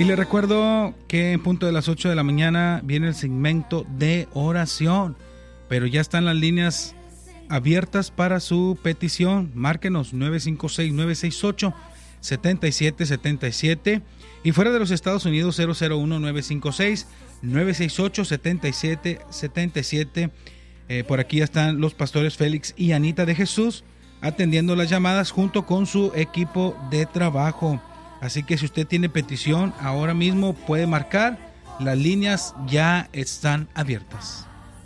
Y le recuerdo que en punto de las 8 de la mañana viene el segmento de oración, pero ya están las líneas abiertas para su petición. Márquenos 956-968-7777 y fuera de los Estados Unidos 001-956-968-7777. Por aquí ya están los pastores Félix y Anita de Jesús atendiendo las llamadas junto con su equipo de trabajo. Así que si usted tiene petición, ahora mismo puede marcar. Las líneas ya están abiertas.